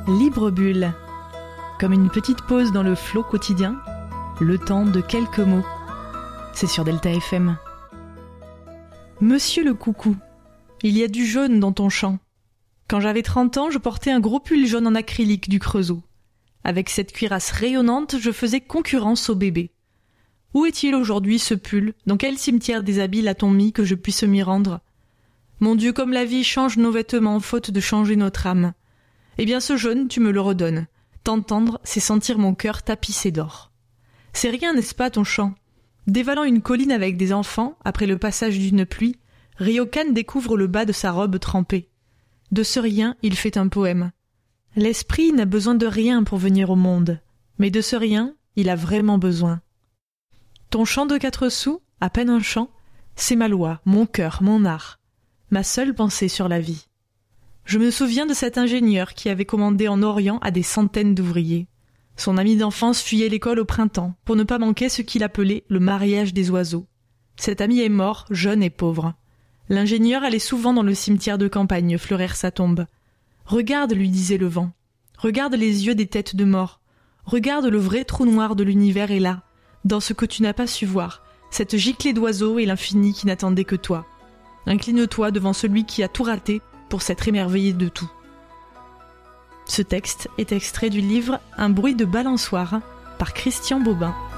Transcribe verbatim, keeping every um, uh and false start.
Libre bulle. Comme une petite pause dans le flot quotidien, le temps de quelques mots. C'est sur Delta F M. Monsieur le coucou, il y a du jaune dans ton champ. Quand j'avais trente ans, je portais un gros pull jaune en acrylique du Creusot. Avec cette cuirasse rayonnante, je faisais concurrence au bébé. Où est-il aujourd'hui ce pull? Dans quel cimetière des habits l'a-t-on mis que je puisse m'y rendre? Mon Dieu, comme la vie change nos vêtements, faute de changer notre âme. Eh bien ce jaune, tu me le redonnes. T'entendre, c'est sentir mon cœur tapissé d'or. C'est rien, n'est-ce pas, ton chant? Dévalant une colline avec des enfants, après le passage d'une pluie, Ryokan découvre le bas de sa robe trempée. De ce rien, il fait un poème. L'esprit n'a besoin de rien pour venir au monde, mais de ce rien, il a vraiment besoin. Ton chant de quatre sous, à peine un chant, c'est ma loi, mon cœur, mon art, ma seule pensée sur la vie. Je me souviens de cet ingénieur qui avait commandé en Orient à des centaines d'ouvriers. Son ami d'enfance fuyait l'école au printemps pour ne pas manquer ce qu'il appelait le mariage des oiseaux. Cet ami est mort, jeune et pauvre. L'ingénieur allait souvent dans le cimetière de campagne fleurir sa tombe. « Regarde, lui disait le vent. Regarde les yeux des têtes de mort. Regarde le vrai trou noir de l'univers est là, dans ce que tu n'as pas su voir, cette giclée d'oiseaux et l'infini qui n'attendait que toi. Incline-toi devant celui qui a tout raté pour s'être émerveillé de tout. » Ce texte est extrait du livre « Un bruit de balançoire » par Christian Bobin.